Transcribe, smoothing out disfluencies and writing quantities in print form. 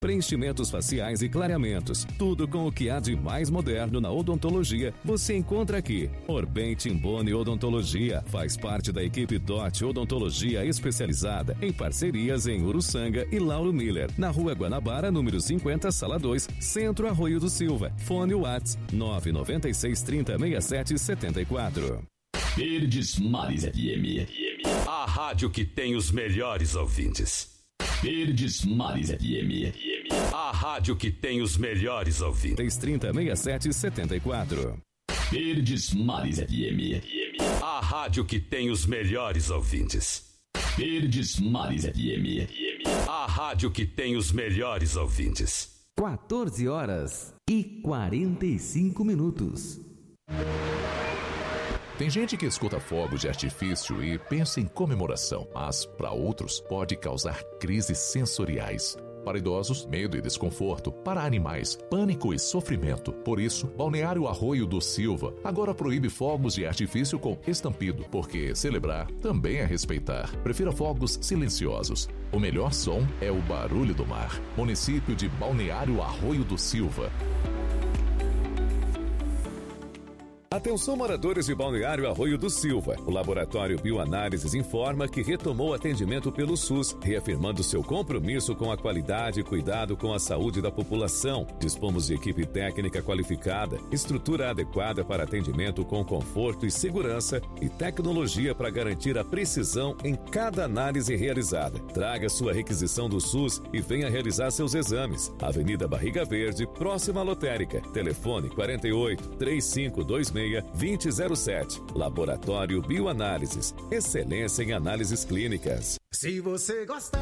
preenchimentos faciais e clareamentos. Tudo com o que há de mais moderno na odontologia você encontra aqui. Orbem Timboni Odontologia faz parte da equipe DOT Odontologia especializada em parcerias em Uruçanga e Lauro Miller, na Rua Guanabara, número 50, Sala 2, Centro Arroio do Silva. Fone WhatsApp 996 30 67 74. Verdes Mares FM. A rádio que tem os melhores ouvintes. Verdes Mares FM. A rádio que tem os melhores ouvintes. 30 67 74. Verdes Mares FM. A rádio que tem os melhores ouvintes. Verdes Mares FM. A rádio que tem os melhores ouvintes. 14h45. Tem gente que escuta fogos de artifício e pensa em comemoração, mas para outros pode causar crises sensoriais. Para idosos, medo e desconforto. Para animais, pânico e sofrimento. Por isso, Balneário Arroio do Silva agora proíbe fogos de artifício com estampido, porque celebrar também é respeitar. Prefira fogos silenciosos. O melhor som é o barulho do mar. Município de Balneário Arroio do Silva. Atenção, moradores de Balneário Arroio do Silva. O Laboratório Bioanálises informa que retomou o atendimento pelo SUS, reafirmando seu compromisso com a qualidade e cuidado com a saúde da população. Dispomos de equipe técnica qualificada, estrutura adequada para atendimento com conforto e segurança e tecnologia para garantir a precisão em cada análise realizada. Traga sua requisição do SUS e venha realizar seus exames. Avenida Barriga Verde, próxima à lotérica. Telefone 48 3526 2007. Laboratório Bioanálises. Excelência em análises clínicas. Se você gosta